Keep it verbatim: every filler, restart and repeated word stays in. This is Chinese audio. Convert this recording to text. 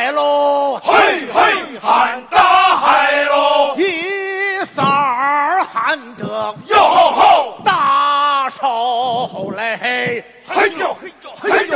海喽， 嘿嘿喊大海喽， 一三儿喊得哟吼吼， 大手嘞， 嘿呦嘿呦嘿呦。